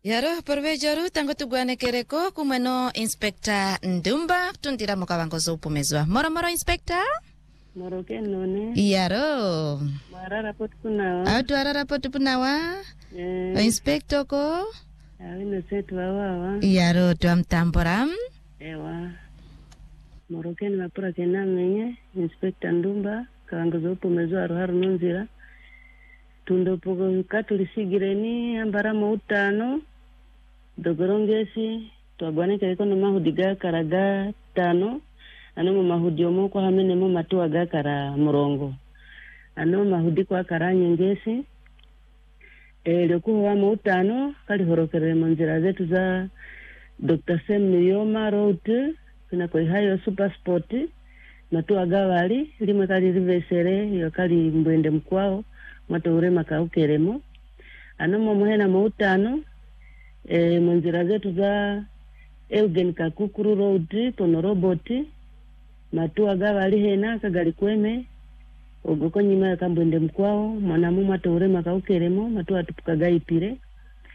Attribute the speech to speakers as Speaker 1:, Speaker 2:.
Speaker 1: Yaro porvejoru tango tugwane kereko kumeno Inspector Ndumba tundira mukavango zopumezwa. Moro Inspector?
Speaker 2: Moro kenone.
Speaker 1: Yaro.
Speaker 2: Marara potu punawa.
Speaker 1: Auto arara potu punawa. Inspector ko?
Speaker 2: Awino setu wawa.
Speaker 1: Yaro tuamtamporam.
Speaker 2: Ewa. Moro keni mapura kenamenye Inspector Ndumba kavango zopumezwa haru nonzira. Tundo pogo katulisigireni ambara mautano dogorongesi twagwane keko no mahudiga karaga tano ano mahudi omo ko hamene mo matuwa ga kara murongo ano mahudi kwa karanyengesi lekuwa wa mautano kali horokere manzira zetu za Dr. Sam Miyoma Road kuna kwa hayo super sport matuwa ga wali limwe kali rivesere yo kali mbwende mkwao matoure makaukeremo ano momuhena mautano munzira zetu za Eugen Kakukuru Road tono roboti matuwa gabali hena kagali kweme ogoko nyima yakambwende mkwao mwanamu matoure makaukeremo matuwa tupuka gaipire